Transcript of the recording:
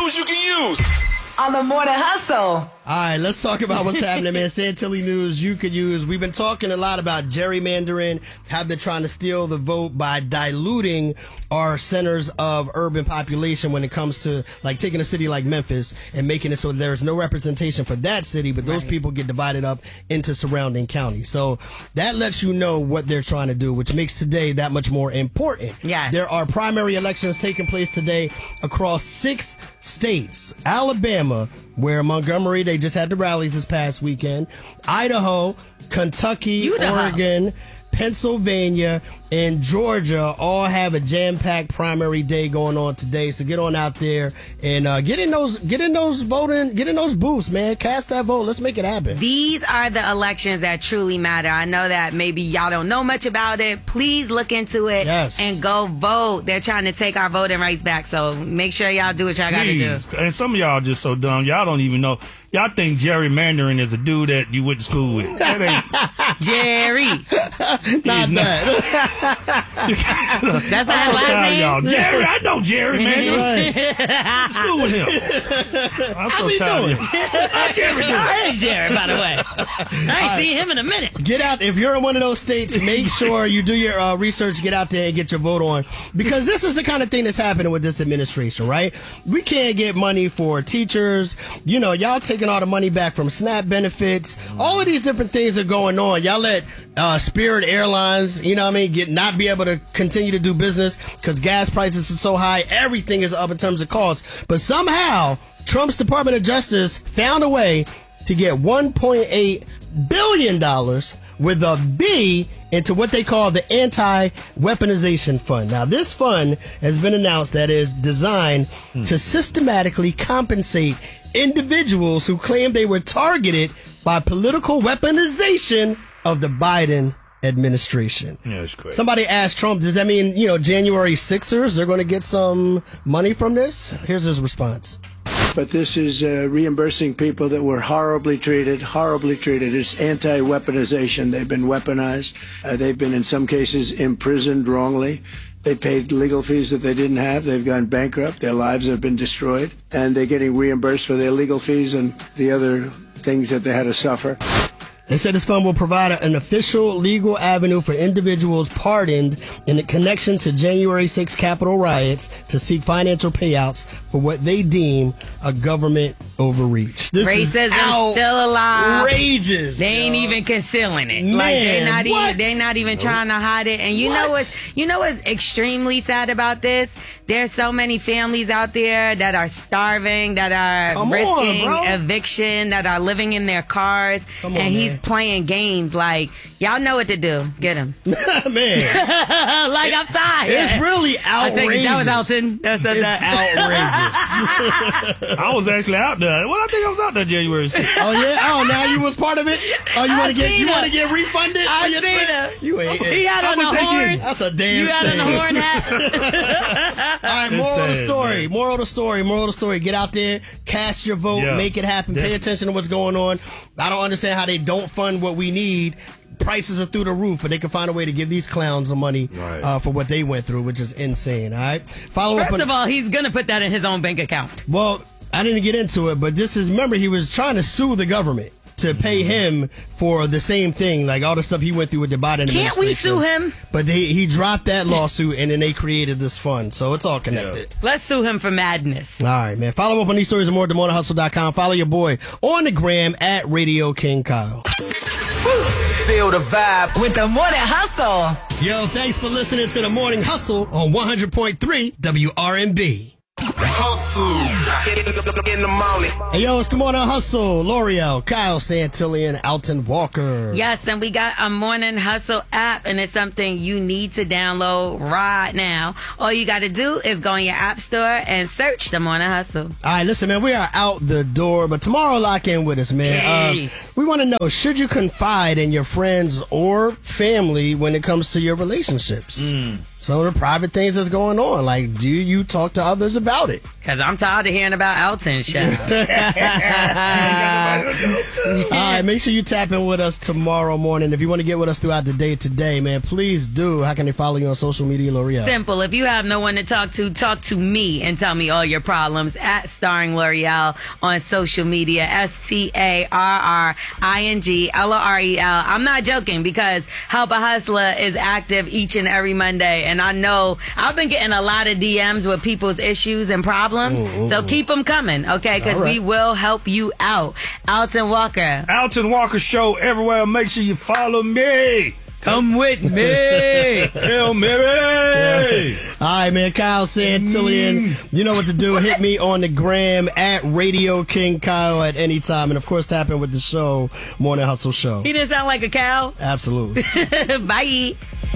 news you can use on the Morning Hustle. All right, let's talk about what's happening, man. Santilli news you could use. We've been talking a lot about gerrymandering, how they're trying to steal the vote by diluting our centers of urban population when it comes to like taking a city like Memphis and making it so there's no representation for that city, but those people get divided up into surrounding counties. So that lets you know what they're trying to do, which makes today that much more important. Yeah. There are primary elections taking place today across 6 states. Alabama, where Montgomery, they just had the rallies this past weekend. Idaho, Kentucky, Oregon, Pennsylvania, and Georgia all have a jam-packed primary day going on today. So get on out there and get in those booths, man. Cast that vote. Let's make it happen. These are the elections that truly matter. I know that maybe y'all don't know much about it. Please look into it and go vote. They're trying to take our voting rights back. So make sure y'all do what y'all got to do. And some of y'all just so dumb. Y'all don't even know. Y'all think gerrymandering is a dude that you went to school with. That ain't Jerry. Not that. That's not his last name. Y'all. Jerry, I know Jerry, man. Right. School with him. I'm so tired of y'all. Jerry, Jerry, by the way. I ain't seen him in a minute. Get out. If you're in one of those states, make sure you do your research, get out there and get your vote on. Because this is the kind of thing that's happening with this administration, right? We can't get money for teachers. You know, y'all taking all the money back from SNAP benefits. All of these different things are going on. Y'all let Spirit Airlines, you know what I mean, not be able to continue to do business because gas prices are so high. Everything is up in terms of cost. But somehow, Trump's Department of Justice found a way to get $1.8 billion with a B into what they call the Anti-Weaponization Fund. Now, this fund has been announced that is designed to systematically compensate individuals who claim they were targeted by political weaponization of the Biden administration. Yeah, it's crazy. Somebody asked Trump, does that mean, January 6ers, they're going to get some money from this? Here's his response. But this is reimbursing people that were horribly treated. It's anti-weaponization. They've been weaponized. They've been, in some cases, imprisoned wrongly. They paid legal fees that they didn't have. They've gone bankrupt. Their lives have been destroyed. And they're getting reimbursed for their legal fees and the other things that they had to suffer. They said this fund will provide an official legal avenue for individuals pardoned in connection to January 6th Capitol riots to seek financial payouts for what they deem a government overreach. This Racism is still alive. Outrageous. They ain't even concealing it. Man, like they're not even trying to hide it. And you know what's extremely sad about this? There's so many families out there that are starving, that are risking eviction, that are living in their cars, he's playing games like, y'all know what to do. Get him. Man. Like, I'm tired. It's really outrageous. That was Elton. That's outrageous. I was actually out there. Well, I think I was out there January 6th. Oh, yeah? Oh, now you was part of it? Oh, you want to get refunded? I seen him. You ain't. He had on the horn. That's a damn shame. You had on the horn hat. All right, moral of the story. Get out there, cast your vote, make it happen. Pay attention to what's going on. I don't understand how they don't fund what we need. Prices are through the roof, but they can find a way to give these clowns some money for what they went through, which is insane. All right. First of all, he's going to put that in his own bank account. Well, I didn't get into it, but remember, he was trying to sue the government to pay him for the same thing, like all the stuff he went through with the Biden administration. Can't we sue him? But he dropped that lawsuit, and then they created this fund, so it's all connected. Let's sue him for madness. All right, man. Follow up on these stories and more at themorninghustle.com. Follow your boy on the gram at Radio King Kyle. Feel the vibe with the Morning Hustle. Yo, thanks for listening to the Morning Hustle on 100.3 WRNB. Hustle in the morning. Hey, yo, it's the Morning Hustle. L'Oreal, Kyle Santilli, and Alton Walker. Yes, and we got a Morning Hustle app, and it's something you need to download right now. All you got to do is go in your app store and search the Morning Hustle. All right, listen, man, we are out the door, but tomorrow lock in with us, man. We want to know, should you confide in your friends or family when it comes to your relationships? some of the private things that's going on. Like, do you talk to others about it? Because I'm tired of hearing about Elton shit. All right, make sure you tap in with us tomorrow morning. If you want to get with us throughout the day today, man, please do. How can they follow you on social media, L'Oreal? Simple. If you have no one to talk to me and tell me all your problems at Starring L'Oreal on social media. StarringLorel. I'm not joking because Help a Hustler is active each and every Monday. And I know I've been getting a lot of DMs with people's issues and problems. So keep them coming, okay? Because we will help you out. Alton Walker. Alton Walker Show everywhere. Make sure you follow me. Come with me. Hail Mary. Yeah. All right, man. Kyle Santillian. You know what to do. Hit me on the gram at Radio King Kyle at any time. And, of course, tap in with the show, Morning Hustle Show. He didn't sound like a cow? Absolutely. Bye.